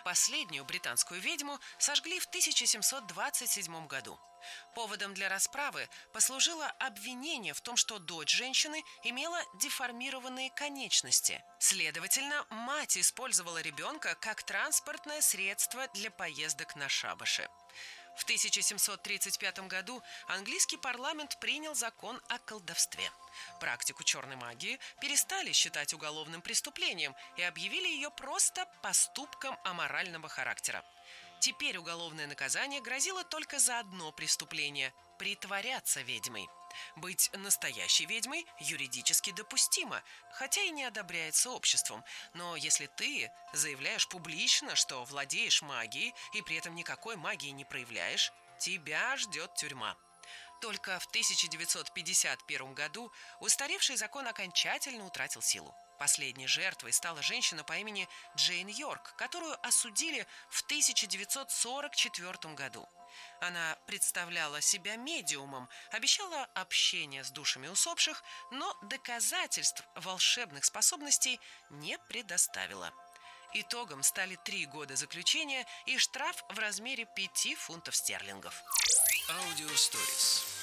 Последнюю британскую ведьму сожгли в 1727 году. Поводом для расправы послужило обвинение в том, что дочь женщины имела деформированные конечности. Следовательно, мать использовала ребенка как транспортное средство для поездок на шабаши. В 1735 году английский парламент принял закон о колдовстве. Практику черной магии перестали считать уголовным преступлением и объявили ее просто поступком аморального характера. Теперь уголовное наказание грозило только за одно преступление – притворяться ведьмой. Быть настоящей ведьмой юридически допустимо, хотя и не одобряется обществом. Но если ты заявляешь публично, что владеешь магией и при этом никакой магии не проявляешь, тебя ждет тюрьма. Только в 1951 году устаревший закон окончательно утратил силу. Последней жертвой стала женщина по имени Джейн Йорк, которую осудили в 1944 году. Она представляла себя медиумом, обещала общение с душами усопших, но доказательств волшебных способностей не предоставила. Итогом стали 3 года заключения и штраф в размере 5 фунтов стерлингов. Аудиосторис.